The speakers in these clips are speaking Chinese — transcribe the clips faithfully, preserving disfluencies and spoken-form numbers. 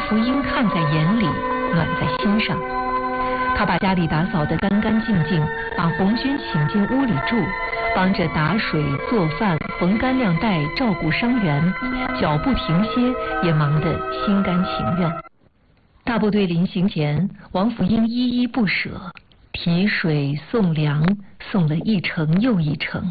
福英看在眼里，暖在心上。他把家里打扫得干干净净，把红军请进屋里住，帮着打水、做饭、缝干粮带，照顾伤员，脚不停歇，也忙得心甘情愿。大部队临行前，王福英依依不舍，提水送粮，送了一程又一程。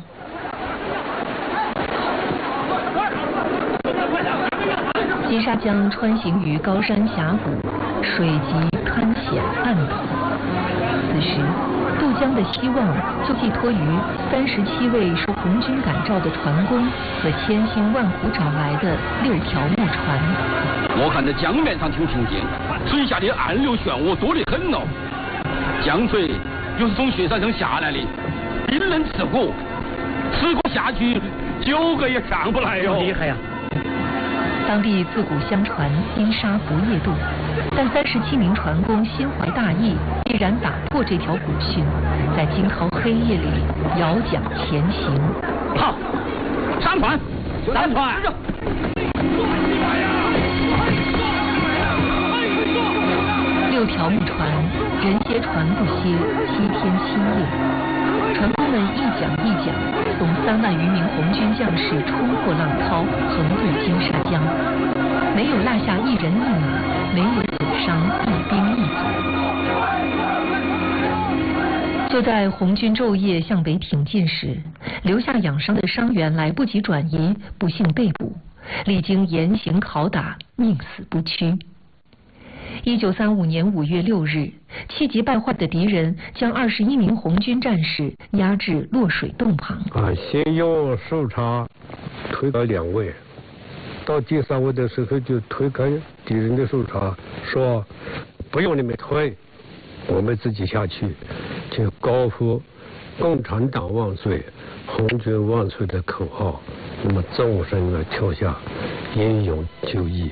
金沙江穿行于高山峡谷，水急湍险暗陡。此时，渡江的希望就寄托于三十七位受红军感召的船工和千辛万苦找来的六条木船。 我看这江面上挺平静，水下的暗流漩涡多得很哦。江水又是从雪山上下来的，冰冷刺骨，刺骨下去九个也上不来哟。厉害呀！ 当地自古相传金沙不夜渡，但三十七名船工心怀大义，毅然打破这条古训，在惊涛黑夜里摇桨前行。 好，上船，上船！ 六条木船，人歇船不歇，七天七夜。船工们一桨一桨，送三万余名红军将士冲破浪涛，横渡金沙江，没有落下一人一马，没有损伤一兵一卒。就在红军昼夜向北挺进时，留下养伤的伤员来不及转移，不幸被捕，历经严刑拷打，宁死不屈。一九三五年五月六日，气急败坏的敌人将二十一名红军战士押至落水洞旁。 啊，先用手叉推开两位，到第三位的时候就推开敌人的手叉，说不用你们推，我们自己下去，就高呼共产党万岁，红军万岁的口号，那么纵身的跳下，英勇就义。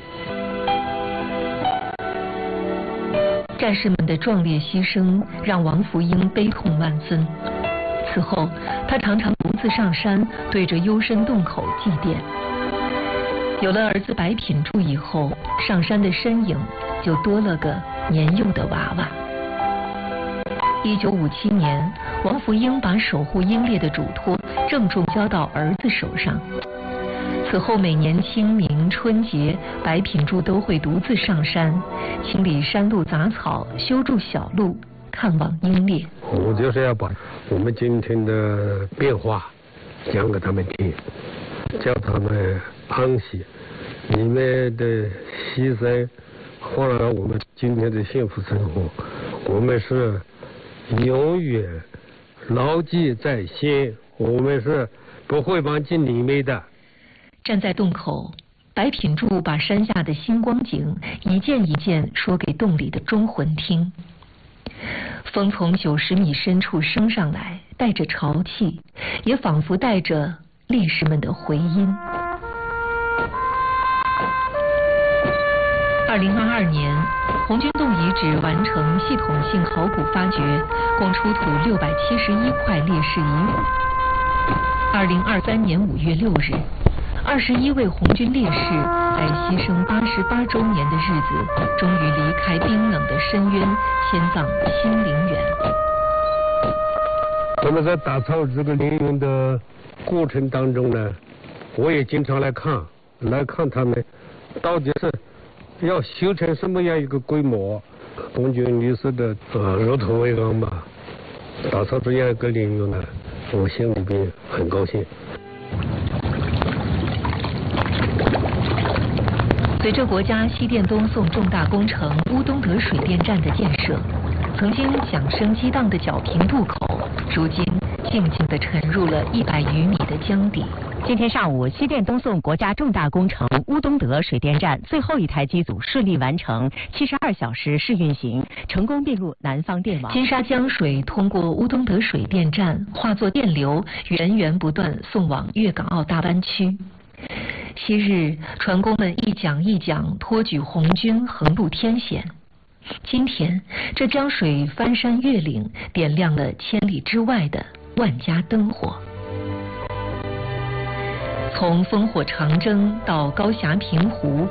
战士们的壮烈牺牲让王福英悲痛万分。此后，他常常独自上山，对着幽深洞口祭奠。有了儿子白品柱以后，上山的身影就多了个年幼的娃娃。一九五七年，王福英把守护英烈的嘱托郑重交到儿子手上。此后每年清明、春节，白品柱都会独自上山，清理山路杂草，修筑小路，看望英烈。 我就是要把我们今天的变化讲给他们听，叫他们安息，你们的牺牲换来了我们今天的幸福生活，我们是永远牢记在心，我们是不会忘记你们的。 站在洞口，白品柱把山下的星光景一件一件说给洞里的忠魂听。风从九十米深处升上来，带着潮气，也仿佛带着烈士们的回音。二零二二年，红军洞遗址完成系统性考古发掘，共出土六百七十一块烈士遗物。二零二三年五月六日，二十一位红军烈士在牺牲八十八周年的日子，终于离开冰冷的深渊，迁葬新陵园。 那么在打造这个陵园的过程当中呢，我也经常来看，来看他们到底是要修成什么样一个规模。红军烈士的呃如土为安吧，打造这样一个陵园呢，我心里边很高兴。 随着国家西电东送重大工程乌东德水电站的建设，曾经响声激荡的皎平渡口，如今静静地沉入了一百余米的江底。 今天上午，西电东送国家重大工程乌东德水电站最后一台机组顺利完成七十二小时试运行，成功并入南方电网。 金沙江水通过乌东德水电站，化作电流，源源不断送往粤港澳大湾区。昔日船工们一桨一桨托举红军横渡天险，今天这江水翻山越岭，点亮了千里之外的万家灯火。从烽火长征到高峡平湖，